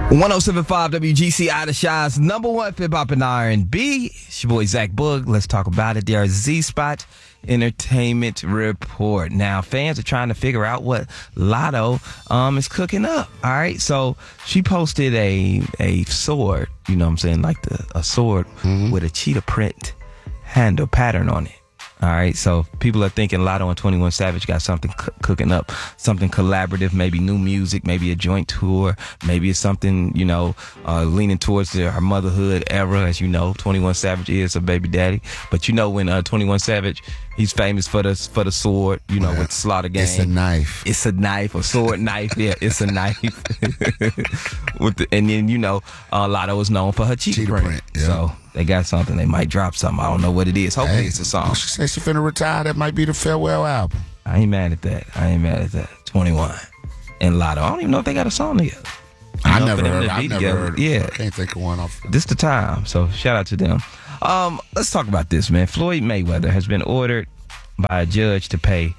107.5 WGCI, the Shy's number one hip hop and R&B. It's your boy Zach Boog. Let's talk about it. There's Z Spot Entertainment Report. Now, fans are trying to figure out what Lotto is cooking up. All right, so she posted a sword. You know what I'm saying, like a sword with a cheetah print handle pattern on it. All right, so people are thinking Lotto and 21 Savage got something cooking up, something collaborative, maybe new music, maybe a joint tour, maybe it's something, leaning towards her motherhood era. As you know, 21 Savage is a baby daddy, but when 21 Savage, he's famous for the sword, with Slaughter Gang. It's a knife. It's a knife, a sword knife. Yeah, it's a knife. And then Lotto is known for her cheetah print. Yeah. So they got something. They might drop something. I don't know what it is. Hopefully it's a song. She said she finna retire. That might be the farewell album. I ain't mad at that. 21 and Lotto. I don't even know if they got a song together. I've never heard. Yeah, I can't think of one off. This the time. So shout out to them. Let's talk about this, man. Floyd Mayweather has been ordered by a judge to pay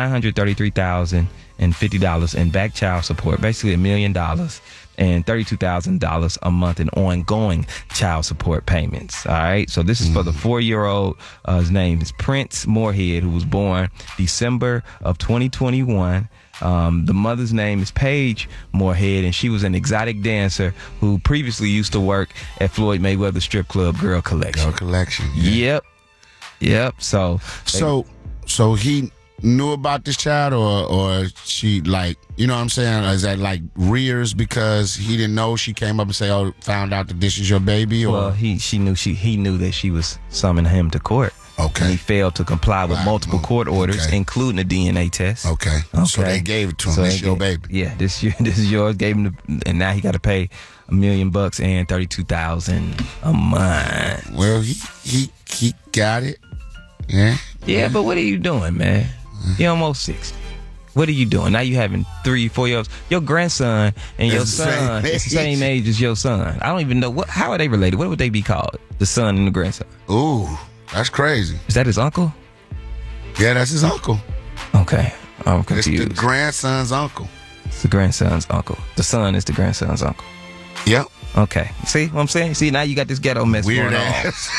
$933,050 in back child support, basically $1 million, and $32,000 a month in ongoing child support payments. All right, so this is for the 4-year-old. His name is Prince Moorhead, who was born December of 2021. The mother's name is Paige Moorhead, and she was an exotic dancer who previously used to work at Floyd Mayweather strip club Girl Collection. Girl Collection. Yeah. Yep. So he knew about this child, or she, like, you know what I'm saying? Is that like rears because he didn't know? She came up and say, "Oh, found out that this is your baby," or well, he knew that she was summoning him to court. Okay. And he failed to comply with multiple court orders, including a DNA test. Okay. So they gave it to him. This is your baby. Yeah, this is yours. Gave him and now he got to pay $1 million and $32,000 a month. Well, he got it. Yeah. Yeah, but what are you doing, man? You're almost 60. What are you doing? Now you having 3-4 years. Your grandson and your son is the same age as your son. I don't even know how are they related? What would they be called? The son and the grandson. Ooh, that's crazy. Is that his uncle? Yeah, that's his uncle. Okay, I'm confused. It's the grandson's uncle. It's the grandson's uncle. The son is the grandson's uncle. Yep. Okay. See what I'm saying? See, now you got this ghetto mess weird going ass.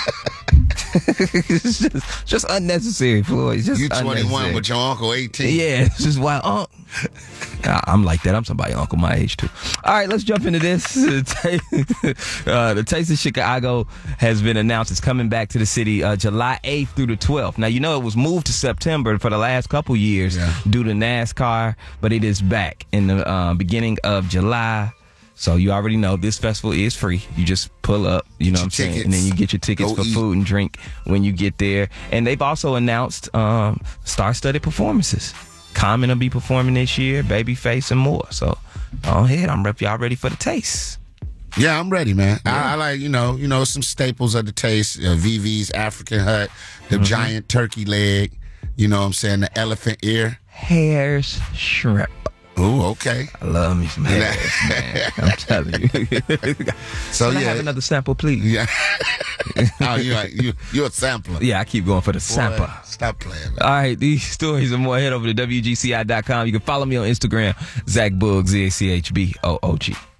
It's just unnecessary, Floyd. It's just you 21 with your uncle 18. Yeah, it's just why I'm like that. I'm somebody uncle my age too. All right, let's jump into this. The Taste of Chicago has been announced. It's coming back to the city July 8th through the 12th. Now, it was moved to September for the last couple years due to NASCAR, but it is back in the beginning of July. So you already know this festival is free. You just pull up, you know what I'm saying? And then you get your tickets for food and drink when you get there. And they've also announced star-studded performances. Common will be performing this year, Babyface, and more. So go ahead. Y'all ready for the taste? Yeah, I'm ready, man. Yeah. I like, some staples of the taste. VV's African Hut, the giant turkey leg, you know what I'm saying? The elephant ear. Harris shrimp. Ooh, okay. I love me some Harris, man. I'm telling you. So Can I have another sample, please? Yeah. Oh, you're a sampler. Yeah, I keep going for the sample. Stop playing, man. All right, these stories and more, head over to WGCI.com. You can follow me on Instagram, Zach Boog, ZACHBOOG.